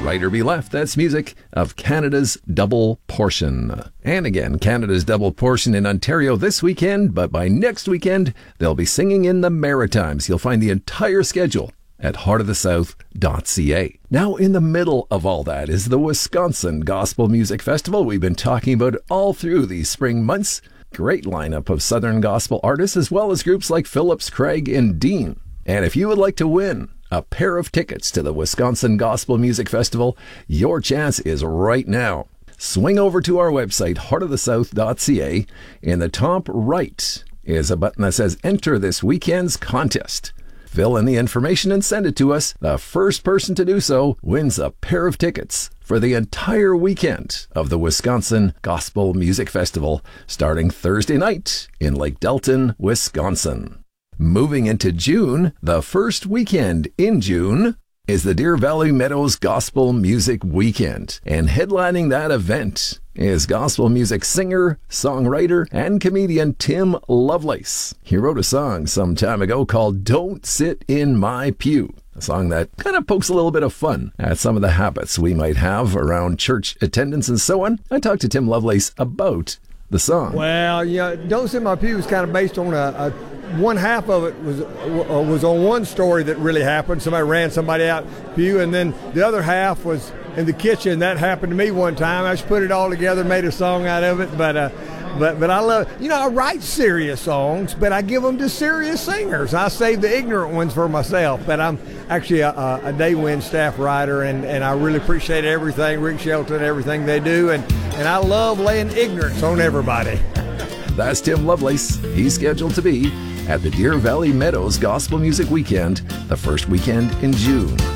Right or Be Left, that's music of Canada's Double Portion. And again, Canada's Double Portion in Ontario this weekend, but by next weekend, they'll be singing in the Maritimes. You'll find the entire schedule at heartofthesouth.ca. Now, in the middle of all that is the Wisconsin Gospel Music Festival. We've been talking about it all through these spring months. Great lineup of Southern gospel artists, as well as groups like Phillips, Craig, and Dean. And if you would like to win a pair of tickets to the Wisconsin Gospel Music Festival, your chance is right now. Swing over to our website, heartofthesouth.ca. In the top right is a button that says Enter this weekend's contest. Fill in the information and send it to us. The first person to do so wins a pair of tickets for the entire weekend of the Wisconsin Gospel Music Festival, starting Thursday night in Lake Delton, Wisconsin. Moving into June, the first weekend in June is the Deer Valley Meadows Gospel Music Weekend. And headlining that event is gospel music singer, songwriter, and comedian Tim Lovelace. He wrote a song some time ago called Don't Sit in My Pew, a song that kind of pokes a little bit of fun at some of the habits we might have around church attendance and so on. I talked to Tim Lovelace about the song. Well, Don't Sit in My Pew was kind of based on a one half of it was on one story that really happened. Somebody ran somebody out pew, and then the other half was in the kitchen. That happened to me one time. I just put it all together, made a song out of it. But I love, I write serious songs, but I give them to serious singers. I save the ignorant ones for myself. But I'm actually a Day-Win staff writer, and I really appreciate everything, Rick Shelton, everything they do, and I love laying ignorance on everybody. That's Tim Lovelace. He's scheduled to be at the Deer Valley Meadows Gospel Music Weekend, the first weekend in June.